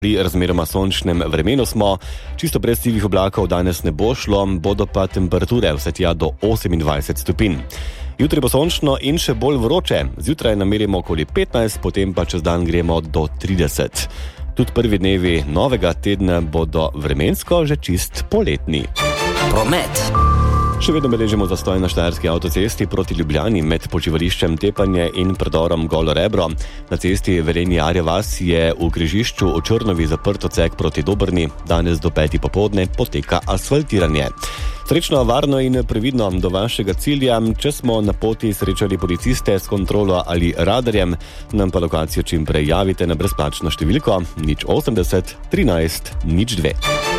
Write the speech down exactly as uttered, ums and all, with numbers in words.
Pri razmeroma sončnem vremenu smo, čisto brez sivih oblakov danes ne bo šlo, bodo pa temperature vse tja do osemindvajset stopinj. Jutri bo sončno in še bolj vroče, zjutraj namerimo okoli petnajst, potem pa čez dan gremo do trideset. Tudi prvi dnevi novega tedna bodo vremensko že čist poletni. Promet. Še vedno beležimo zastoj na štajerski avtocesti proti Ljubljani med počivališčem Tepanje in predorom Golo Rebro. Na cesti Velenje-Arja vas je v križišču v Črnovi zaprt odsek proti Dobrni. Danes do petih popoldne poteka asfaltiranje. Srečno, varno in previdno do vašega cilja. Če smo na poti srečali policiste s kontrolo ali radarjem, nam pa lokacijo čim prej javite na brezplačno številko nič osemdeset trinajst nič dve.